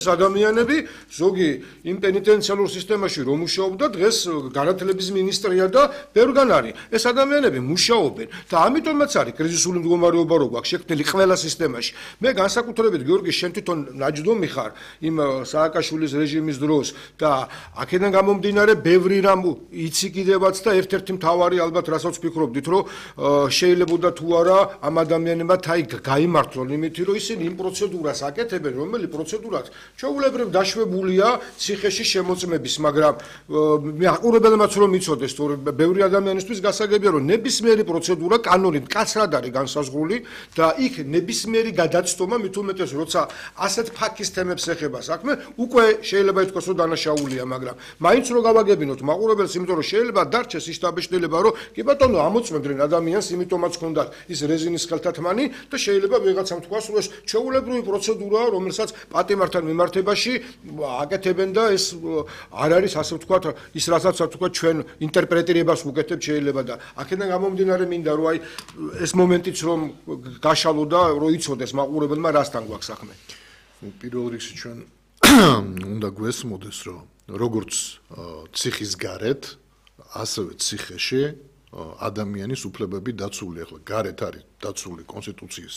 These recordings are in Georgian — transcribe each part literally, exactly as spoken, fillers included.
ადამიანები ზოგი იმ პენიტენციალურ სისტემაში რომ მუშაობდა დღეს განათლების მინისტრია და ბევრგან არის ეს ადამიანები მუშაობენ და ამიტომაც არის კრიზისული მდგომარეობა რო გვაქვს შექმნილი ყველა სისტემაში მე განსაკუთრებით გიორგი შენ თვითონ ნაჯდომი ხარ იმ სააკაშვილის რეჟიმის დროს და აქედან გამომდინარე ბევრი რამ იცი კიდევაც და ერთ-ერთი მთავარი ალბათ რასაც ვფიქრობდით რომ შეიძლებოდა თუ არა ამ ადამიანებმა თაი გაიმართლონ იმითი რომ ისინი იმ პროცედურას აკეთებენ რომელი პროცედურაც ჩვეულებრივ დაშვებულია ციხეში შემოწმების, მაგრამ მე აყურებელმაც რომ იცოდეს, თორე ბევრი ადამიანისთვის გასაგებია, რომ ნებისმიერი პროცედურა კანონით მკაცრად არის განსაზღვრული და იქ ნებისმიერი გადაცტომა, მით უმეტეს, როცა ასეთ ფაქის თემებს ეხება საქმე, უკვე შეიძლება ითქვას, რომ დანაშაულია, მაგრამ მაინც რო გავაგებინოთ მაყურებელს, იმიტომ რომ შეიძლება დარჩეს ის დაბეჭდილება, რომ კი ბატონო, ამოწმებდნენ ადამიანს, იმიტომაც ჰქონდა ის რეზინის ხელთათმანი და შეიძლება ვიღაცამ თქვას, რომ ეს ჩვეულებრივი პროცედურაა, რომელსაც პატიმართან მიმართებაში აკეთებენ და ეს არ არის ასე ვთქვათ ის რასაც ვთქვათ ჩვენ ინტერპრეტირებას ვუკეთებთ შეიძლება და აქედან გამომდინარე მინდა რომ აი ეს მომენტიც რომ გაშალო და რომ იცოდეს მაყურებელმა რასთან გვაქვს საქმე. პირველ რიგში ჩვენ უნდა გვესმოდეს რომ როგორც ციხის გარეთ ასევე ციხეში ადამიანის უფლებები დაცული ახლა გარეთ არის დაცული კონსტიტუციის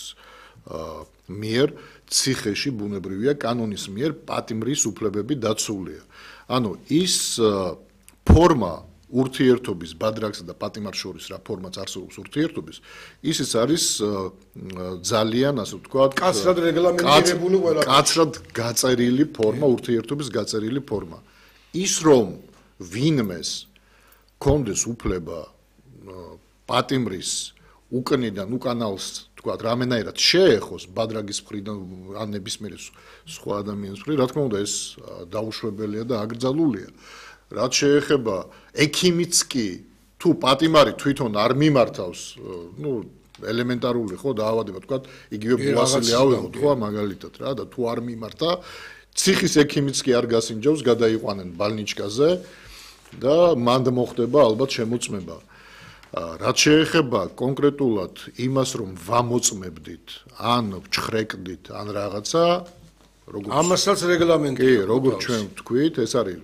მიერ ციხეში ბუნებრივია კანონის მიერ პატიმრის უფლებები დაცულია. ანუ ის ფორმა ურთიერთობის ბადრაგსა და პატიმარს შორის რა ფორმაც არსებობს ურთიერთობის ისიც არის ძალიან ასე ვთქვათ კაცრად რეგლამენტირებული ყველა კაცრად გაწერილი ფორმა ურთიერთობის გაწერილი ფორმა. ის რომ ვინმეს კონდეს უფლება პატიმრის უკნიდან უკანალს თქვათ რამენაირად შეეხოს ბადრაგის მხრიდან ან ნებისმიერ სხვა ადამიანის მხრიდან რა თქმა უნდა ეს დაუშვებელია და აკრძალულია. რაც შეეხება ექიმიც კი თუ პატიმარი თვითონ არ მიმართავს ნუ ელემენტარული ხო დაავადება თქვათ იგივე ბუასილი ავიღოთ ხო მაგალითად რა და თუ არ მიმართა ციხის ექიმიც კი არ გასინჯავს გადაიყვანენ ბალნიჩკაზე და მანდ მოხდება ალბათ შემოწმება. რაც შეეხება კონკრეტულად იმას რომ ვამოწმებდით ან ვჩხრეკდით ან რაღაცა როგორც ამასაც რეგლამენტი კი როგორც ჩვენ ვთქვით ეს არის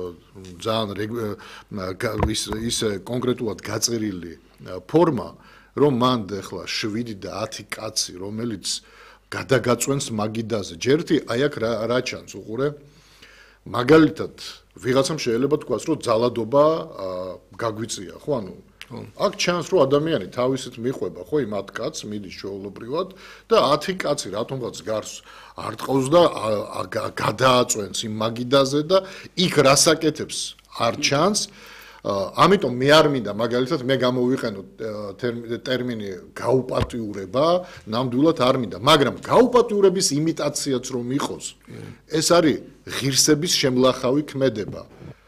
ძალიან ის ის კონკრეტულად გაწერილი ფორმა რომ მანდ ახლა შვიდი და ათი კაცი რომელიც გადაგაწვენს მაგიდაზე ჯერთი აი აქ რა ჩანს უყურე მაგალითად ვიღაცამ შეიძლება თქვას რომ ძალადობა გაგვიწია ხო ანუ აქ ჩანს რომ ადამიანი თავისით მიყვება ხო იმ ათ კაცს მიდის ჩვეულებრივად და ათი კაცი რატომღაც გარს არ ტყავს და გადააწვენს იმ მაგიდაზე და იქ რასაკეთებს არ ჩანს ამიტომ მე არ მინდა მაგალითად მე გამოვიყენო ტერმინი გაუპატიურება ნამდვილად არ მინდა მაგრამ გაუპატიურების იმიტაციაც რომ იყოს ეს არის ღირსების შემლახავი ქმედება.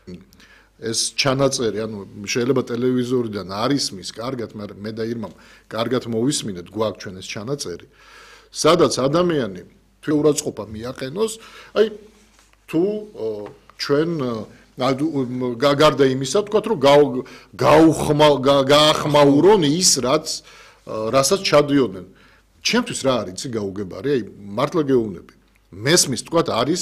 ეს ჩანაწერი, ანუ შეიძლება ტელევიზორიდან არ ისმის, კარგად, მაგრამ მე და ირმამ კარგად მოვისმინეთ, გვაქვს ჩვენ ეს ჩანაწერი. სადაც ადამიანი თეორიწყობა მიაყენოს, აი თუ ჩვენ გარდა იმისა, თქვათ რომ გაახმაურონ ის, რაც რასაც ჩადიოდნენ. ჩემთვის რა არის, იცი გაუგებარი, აი მართლა გეუბნები. მესმის, თქვათ არის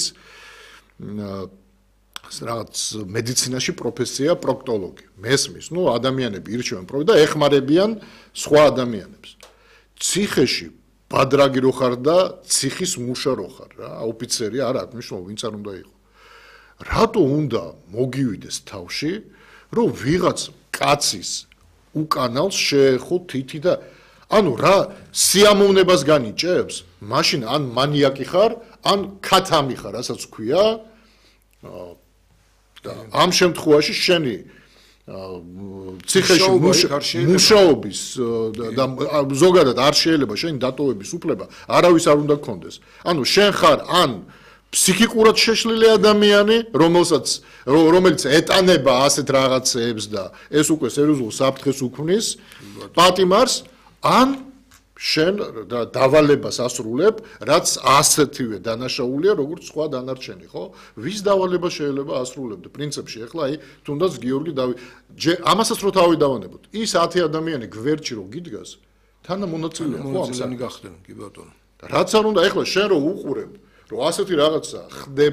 რაღაც მედიცინაში პროფესია პროქტოლოგი. მესმის, ნუ ადამიანები ირჩევენ პროფესიას და ეხმარებიან სხვა ადამიანებს. ციხეში ბადრაგი რო ხარ და ციხის მუშა რო ხარ რა, ოფიცერი არა, მნიშვნელობა ვინც არ უნდა იყო. რატო უნდა მოგივიდეს თავში, რომ ვიღაც კაცის უკანალს შეეხო თითი და ანუ რა სიამოვნებას განიჭებს? მაშინ ან მანიაკი ხარ, ან ქათამი ხარ, რასაც ქვია. ამ შემთხვევაში შენი ციხეში მუშაობის და ზოგადად არ შეიძლება შენი დატოვების უფლება არავის არ უნდა გქონდეს. ანუ შენ ხარ ან ფსიქიკურად შეშლილი ადამიანი, რომელსაც რომელიც ეტანება ასეთ რაღაცებს და ეს უკვე სერიოზულ საფრთხეს უქმნის პატიმარს, ან შენ დავალებას ასრულებ, რაც ასეთივე დანაშაულია, როგორც სხვა დანარჩენი, ხო? ვის დავალება შეიძლება ასრულებდე? პრინციპში ახლა აი თუნდაც გიორგი დავი ამასაც რო თავი დავანებოთ. ის ათი ადამიანი გვერდში რო გიდგას, თანამონაწილეა, ხო? ამასანი გახდნენ, კი ბატონო. რაც არ უნდა ახლა შენ რო უყურებ, რომ ასეთი რაღაცა ხდება